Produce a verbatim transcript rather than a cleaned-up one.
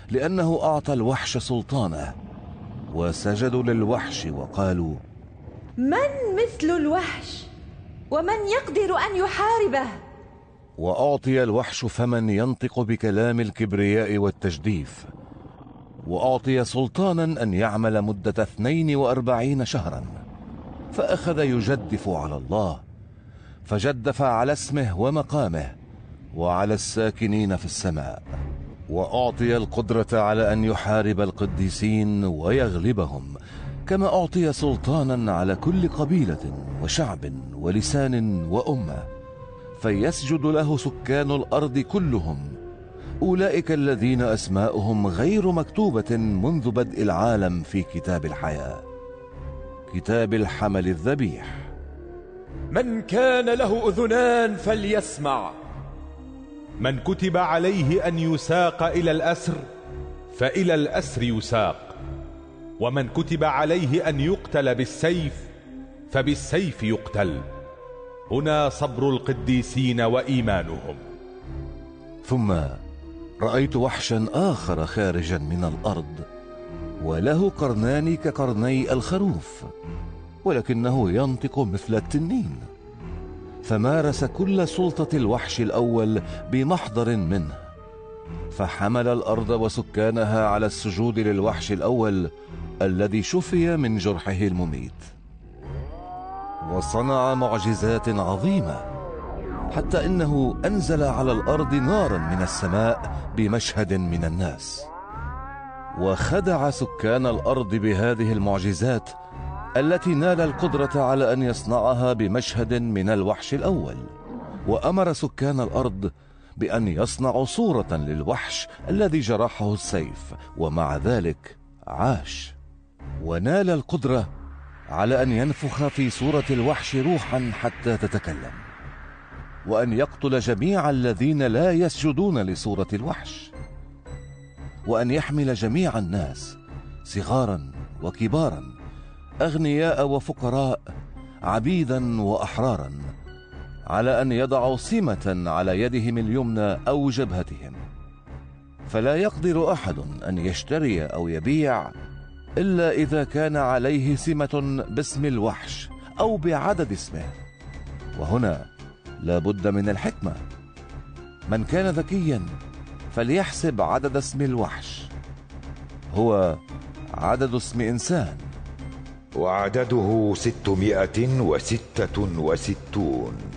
لأنه أعطى الوحش سلطانه، وسجدوا للوحش وقالوا: من مثل الوحش ومن يقدر أن يحاربه؟ وأعطي الوحش فمن ينطق بكلام الكبرياء والتجديف، وأعطي سلطانا أن يعمل مدة اثنين وأربعين شهرا، فأخذ يجدف على الله، فجدف على اسمه ومقامه وعلى الساكنين في السماء. وأعطي القدرة على أن يحارب القديسين ويغلبهم، كما أعطي سلطانا على كل قبيلة وشعب ولسان وأمة، فيسجد له سكان الأرض كلهم، أولئك الذين أسماؤهم غير مكتوبة منذ بدء العالم في كتاب الحياة، كتاب الحمل الذبيح. من كان له أذنان فليسمع. من كتب عليه أن يساق إلى الأسر فإلى الأسر يساق، ومن كتب عليه أن يقتل بالسيف فبالسيف يقتل. هنا صبر القديسين وإيمانهم. ثم رأيت وحشا آخر خارجا من الأرض، وله قرنان كقرني الخروف، ولكنه ينطق مثل التنين، فمارس كل سلطة الوحش الأول بمحضر منه، فحمل الأرض وسكانها على السجود للوحش الأول الذي شفي من جرحه المميت، وصنع معجزات عظيمة، حتى إنه أنزل على الأرض نارا من السماء بمشهد من الناس، وخدع سكان الأرض بهذه المعجزات التي نال القدرة على أن يصنعها بمشهد من الوحش الأول. وأمر سكان الأرض بأن يصنعوا صورة للوحش الذي جرحه السيف، ومع ذلك عاش، ونال القدرة على أن ينفخ في صورة الوحش روحا حتى تتكلم، وأن يقتل جميع الذين لا يسجدون لصورة الوحش، وأن يحمل جميع الناس صغارا وكبارا، أغنياء وفقراء، عبيدا وأحرارا، على أن يضعوا سمة على يدهم اليمنى أو جبهتهم، فلا يقدر أحد أن يشتري أو يبيع إلا إذا كان عليه سمة باسم الوحش أو بعدد اسمه. وهنا لا بد من الحكمة. من كان ذكيا فليحسب عدد اسم الوحش، هو عدد اسم إنسان، وعدده ستمائة وستة وستون.